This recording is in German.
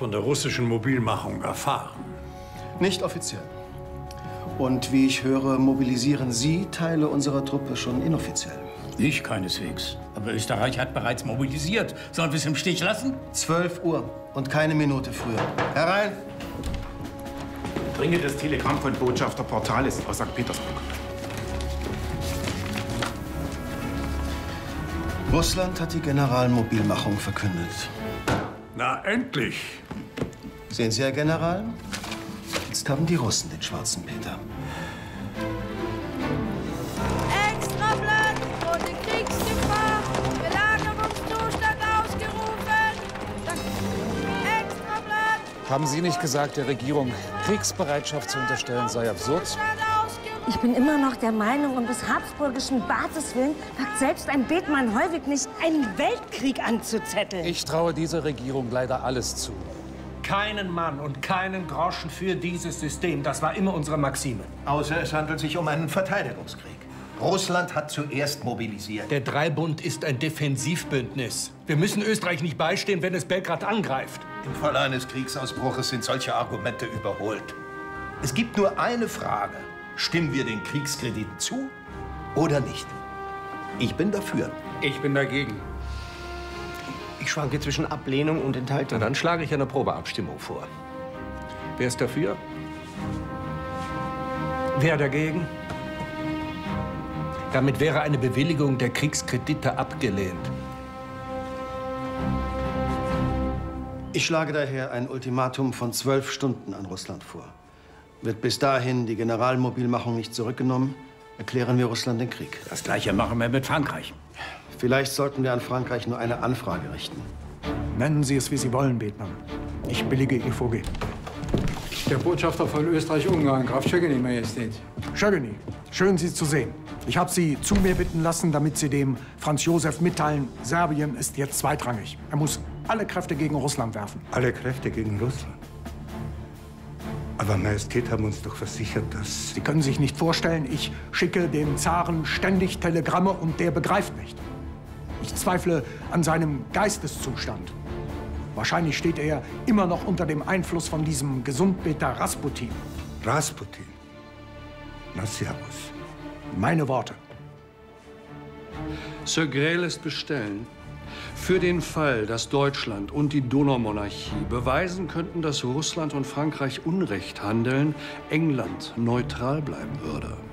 von der russischen Mobilmachung erfahren? Nicht offiziell. Und wie ich höre, mobilisieren Sie Teile unserer Truppe schon inoffiziell. Ich keineswegs. Aber Österreich hat bereits mobilisiert. Sollen wir es im Stich lassen? 12 Uhr und keine Minute früher. Herein! Dringendes Telegramm von Botschafter Portalis aus St. Petersburg. Russland hat die Generalmobilmachung verkündet. Na, endlich! Sehen Sie, Herr General? Jetzt haben die Russen den schwarzen Peter. Extrablatt! Rote Kriegsgefahr! Belagerungszustand ausgerufen! Extrablatt! Haben Sie nicht gesagt, der Regierung Kriegsbereitschaft zu unterstellen sei absurd? Ich bin immer noch der Meinung, um des habsburgischen Baates willen wagt selbst ein Bethmann Hollweg nicht, einen Weltkrieg anzuzetteln. Ich traue dieser Regierung leider alles zu. Keinen Mann und keinen Groschen für dieses System. Das war immer unsere Maxime. Außer es handelt sich um einen Verteidigungskrieg. Russland hat zuerst mobilisiert. Der Dreibund ist ein Defensivbündnis. Wir müssen Österreich nicht beistehen, wenn es Belgrad angreift. Im Fall eines Kriegsausbruches sind solche Argumente überholt. Es gibt nur eine Frage. Stimmen wir den Kriegskrediten zu oder nicht? Ich bin dafür. Ich bin dagegen. Ich schwanke zwischen Ablehnung und Enthaltung. Na, dann schlage ich eine Probeabstimmung vor. Wer ist dafür? Wer dagegen? Damit wäre eine Bewilligung der Kriegskredite abgelehnt. Ich schlage daher ein Ultimatum von 12 Stunden an Russland vor. Wird bis dahin die Generalmobilmachung nicht zurückgenommen, erklären wir Russland den Krieg. Das Gleiche machen wir mit Frankreich. Vielleicht sollten wir an Frankreich nur eine Anfrage richten. Nennen Sie es, wie Sie wollen, Bethmann. Ich billige Ihr Vorgehen. Der Botschafter von Österreich-Ungarn, Graf Schögeni, Majestät. Schögeni, schön, Sie zu sehen. Ich habe Sie zu mir bitten lassen, damit Sie dem Franz Josef mitteilen, Serbien ist jetzt zweitrangig. Er muss alle Kräfte gegen Russland werfen. Alle Kräfte gegen Russland? Aber Majestät haben uns doch versichert, dass... Sie können sich nicht vorstellen, ich schicke dem Zaren ständig Telegramme und der begreift nicht. Ich zweifle an seinem Geisteszustand. Wahrscheinlich steht er immer noch unter dem Einfluss von diesem Gesundbeter Rasputin. Rasputin? Na, servus. Meine Worte. Sir Grey lässt bestellen, für den Fall, dass Deutschland und die Donaumonarchie beweisen könnten, dass Russland und Frankreich Unrecht handeln, England neutral bleiben würde.